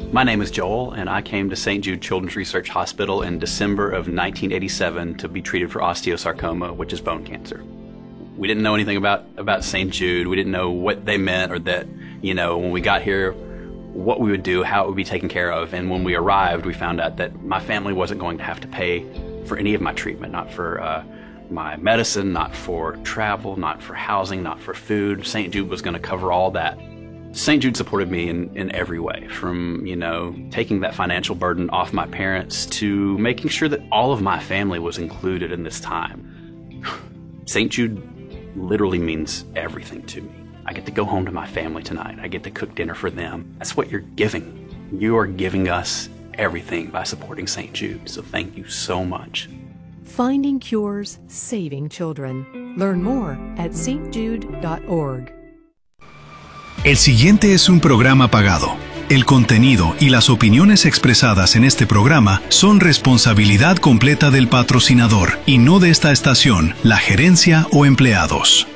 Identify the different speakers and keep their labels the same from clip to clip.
Speaker 1: My name is Joel, and I came to St. Jude Children's Research Hospital in December of 1987 to be treated for osteosarcoma, which is bone cancer. We didn't know anything about St. Jude. We didn't know what they meant, or that, when we got here, what we would do, how it would be taken care of. And when we arrived, we found out that my family wasn't going to have to pay for any of my treatment, not for my medicine, not for travel, not for housing, not for food. St. Jude was going to cover all that. St. Jude supported me in every way, from, taking that financial burden off my parents to making sure that all of my family was included in this time. St. Jude literally means everything to me. I get to go home to my family tonight. I get to cook dinner for them. That's what you're giving. You are giving us everything by supporting St. Jude, so thank you so much.
Speaker 2: Finding cures, saving children. Learn more at stjude.org.
Speaker 3: El siguiente es un programa pagado. El contenido y las opiniones expresadas en este programa son responsabilidad completa del patrocinador y no de esta estación, la gerencia o empleados.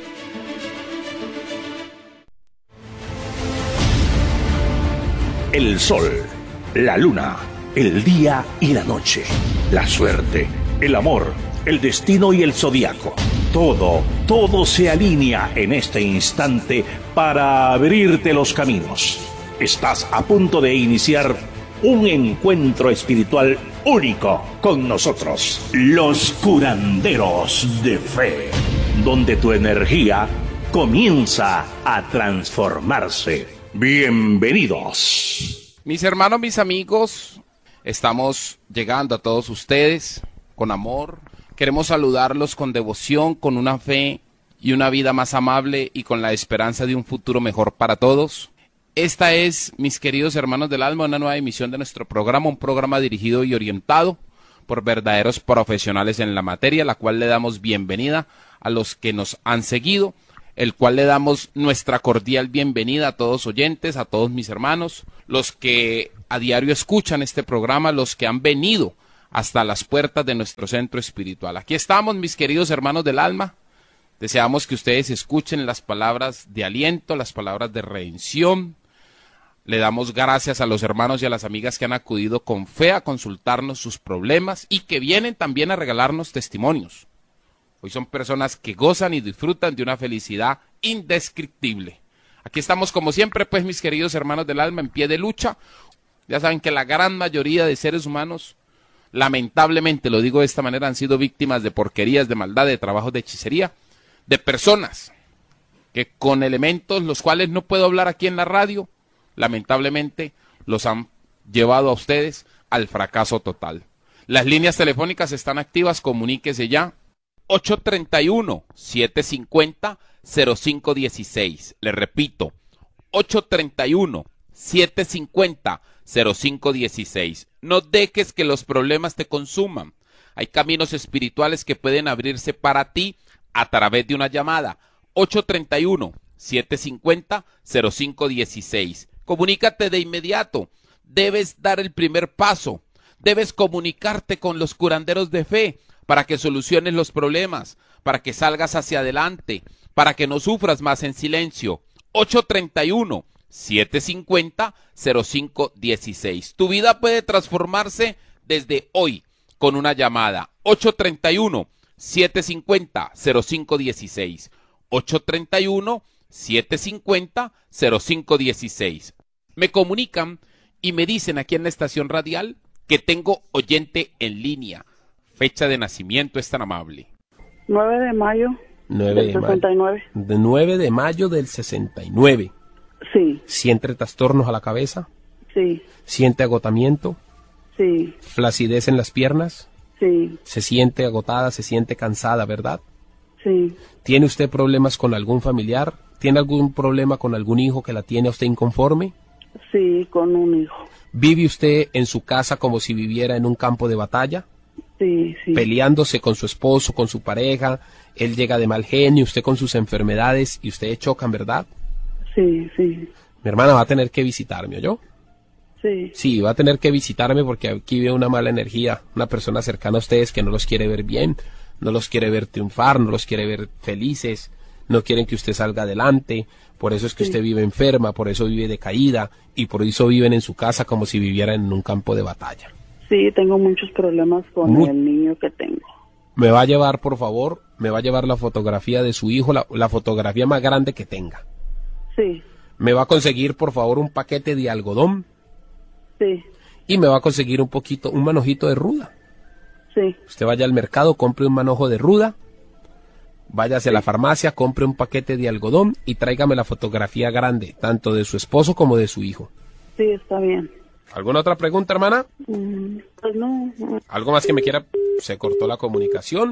Speaker 4: El sol, la luna, el día y la noche, la suerte, el amor, el destino y el zodiaco. Todo se alinea en este instante para abrirte los caminos. Estás a punto de iniciar un encuentro espiritual único con nosotros, los curanderos de fe, donde tu energía comienza a transformarse. Bienvenidos.
Speaker 5: Mis hermanos, mis amigos, estamos llegando a todos ustedes con amor. Queremos saludarlos con devoción, con una fe y una vida más amable y con la esperanza de un futuro mejor para todos. Esta es, mis queridos hermanos del alma, una nueva emisión de nuestro programa, un programa dirigido y orientado por verdaderos profesionales en la materia, la cual le damos bienvenida a los que nos han seguido, el cual le damos nuestra cordial bienvenida a todos oyentes, a todos mis hermanos, los que a diario escuchan este programa, los que han venido hasta las puertas de nuestro centro espiritual. Aquí estamos, mis queridos hermanos del alma. Deseamos que ustedes escuchen las palabras de aliento, las palabras de redención. Le damos gracias a los hermanos y a las amigas que han acudido con fe a consultarnos sus problemas y que vienen también a regalarnos testimonios. Hoy son personas que gozan y disfrutan de una felicidad indescriptible. Aquí estamos como siempre, pues, mis queridos hermanos del alma, en pie de lucha. Ya saben que la gran mayoría de seres humanos, lamentablemente, lo digo de esta manera, han sido víctimas de porquerías, de maldad, de trabajos de hechicería, de personas que con elementos los cuales no puedo hablar aquí en la radio, lamentablemente los han llevado a ustedes al fracaso total. Las líneas telefónicas están activas, comuníquese ya. 831-750-0516. Le repito, 831-750-0516. No dejes que los problemas te consuman. Hay caminos espirituales que pueden abrirse para ti a través de una llamada. 831-750-0516. Comunícate de inmediato. Debes dar el primer paso. Debes comunicarte con los curanderos de fe para que soluciones los problemas, para que salgas hacia adelante, para que no sufras más en silencio. 831-750-0516. Tu vida puede transformarse desde hoy con una llamada. 831-750-0516. 831-750-0516. Me comunican y me dicen aquí en la estación radial que tengo oyente en línea. Fecha de nacimiento es tan amable.
Speaker 6: 9 de mayo
Speaker 5: 9
Speaker 6: del 69.
Speaker 5: De 9 de mayo del 69.
Speaker 6: Sí.
Speaker 5: ¿Siente trastornos a la cabeza?
Speaker 6: Sí.
Speaker 5: ¿Siente agotamiento?
Speaker 6: Sí.
Speaker 5: ¿Flacidez en las piernas?
Speaker 6: Sí.
Speaker 5: ¿Se siente agotada, se siente cansada, verdad?
Speaker 6: Sí.
Speaker 5: ¿Tiene usted problemas con algún familiar? ¿Tiene algún problema con algún hijo que la tiene a usted inconforme?
Speaker 6: Sí, con un hijo.
Speaker 5: ¿Vive usted en su casa como si viviera en un campo de batalla?
Speaker 6: Sí, sí.
Speaker 5: Peleándose con su esposo, con su pareja, él llega de mal genio, usted con sus enfermedades y ustedes chocan, ¿verdad?
Speaker 6: Sí, sí.
Speaker 5: Mi hermana va a tener que visitarme, ¿oyó?
Speaker 6: Sí.
Speaker 5: Sí, va a tener que visitarme porque aquí veo una mala energía, una persona cercana a ustedes que no los quiere ver bien, no los quiere ver triunfar, no los quiere ver felices, no quieren que usted salga adelante, Por eso es que
Speaker 6: Sí.
Speaker 5: usted vive enferma, por eso vive decaída y por eso viven en su casa como si vivieran en un campo de batalla.
Speaker 6: Sí, tengo muchos problemas con
Speaker 5: Mu-
Speaker 6: el niño que tengo.
Speaker 5: Me va a llevar, por favor, me va a llevar la fotografía de su hijo, la fotografía más grande que tenga.
Speaker 6: Sí,
Speaker 5: Me va a conseguir, por favor, un paquete de algodón
Speaker 6: sí,
Speaker 5: y me va a conseguir un manojito de ruda.
Speaker 6: sí,
Speaker 5: Usted vaya al mercado, compre un manojo de ruda, váyase a la farmacia, compre un paquete de algodón y tráigame la fotografía grande, tanto de su esposo como de su hijo.
Speaker 6: sí, está bien.
Speaker 5: ¿Alguna otra pregunta, hermana?
Speaker 6: Pues no,
Speaker 5: ¿Algo más que me quiera? Se cortó la comunicación.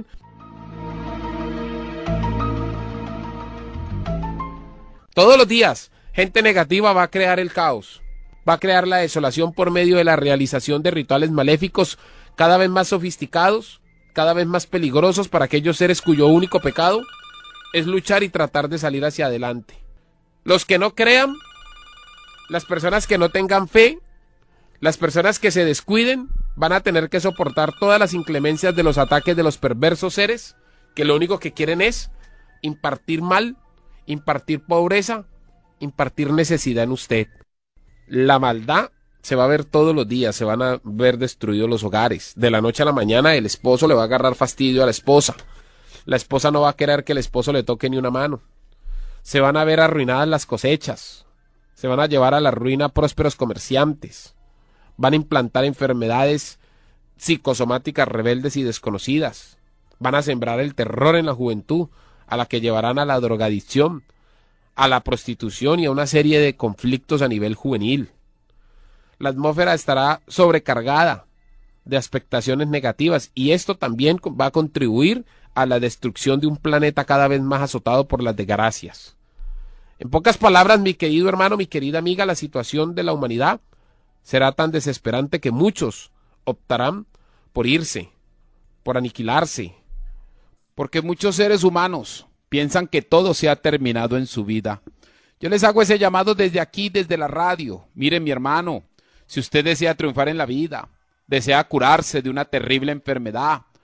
Speaker 5: Todos los días, gente negativa va a crear el caos, va a crear la desolación por medio de la realización de rituales maléficos cada vez más sofisticados, cada vez más peligrosos para aquellos seres cuyo único pecado es luchar y tratar de salir hacia adelante. Los que no crean, las personas que no tengan fe, las personas que se descuiden van a tener que soportar todas las inclemencias de los ataques de los perversos seres que lo único que quieren es impartir mal, impartir pobreza, impartir necesidad en usted. La maldad se va a ver todos los días, se van a ver destruidos los hogares. De la noche a la mañana el esposo le va a agarrar fastidio a la esposa. La esposa no va a querer que el esposo le toque ni una mano. Se van a ver arruinadas las cosechas. Se van a llevar a la ruina prósperos comerciantes. Van a implantar enfermedades psicosomáticas rebeldes y desconocidas. Van a sembrar el terror en la juventud, a la que llevarán a la drogadicción, a la prostitución y a una serie de conflictos a nivel juvenil. La atmósfera estará sobrecargada de expectaciones negativas y esto también va a contribuir a la destrucción de un planeta cada vez más azotado por las desgracias. En pocas palabras, mi querido hermano, mi querida amiga, la situación de la humanidad será tan desesperante que muchos optarán por irse, por aniquilarse,
Speaker 7: porque muchos seres humanos piensan que todo se ha terminado en su vida. Yo les hago ese llamado desde aquí, desde la radio. Miren, mi hermano, si usted desea triunfar en la vida, desea curarse de una terrible enfermedad,